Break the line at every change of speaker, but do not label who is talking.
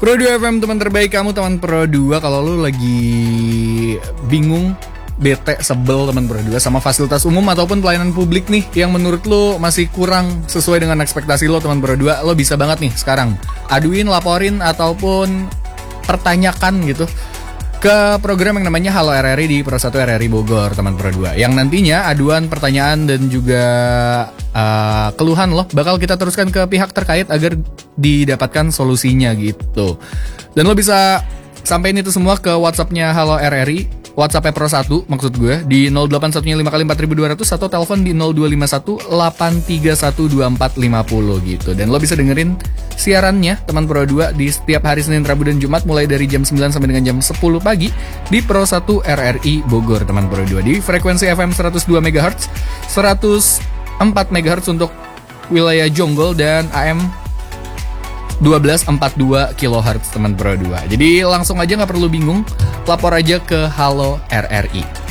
Pro 2 FM, teman terbaik kamu, teman Pro 2. Kalau lu lagi bingung, bete, sebel teman Pro 2 sama fasilitas umum ataupun pelayanan publik nih yang menurut lu masih kurang sesuai dengan ekspektasi lo teman Pro 2, lo bisa banget nih sekarang aduin, laporin ataupun pertanyakan gitu ke program yang namanya Halo RRI di Pro 1 RRI Bogor, teman Pro 2. Yang nantinya aduan, pertanyaan dan juga keluhan lo bakal kita teruskan ke pihak terkait agar didapatkan solusinya gitu. Dan lo bisa sampein itu semua ke WhatsApp-nya Halo RRI, WhatsApp Pro 1 maksud gue, di 081 5 kali 4200 atau telepon di 0251 8312450 gitu. Dan lo bisa dengerin siarannya teman Pro 2 di setiap hari Senin, Rabu dan Jumat mulai dari jam 9 sampai dengan jam 10 pagi di Pro 1 RRI Bogor, teman Pro 2, di frekuensi FM 102 MHz, 104 MHz untuk wilayah Jonggol dan AM 1242 kHz, teman Pro 2. Jadi langsung aja, gak perlu bingung, lapor aja ke Halo RRI.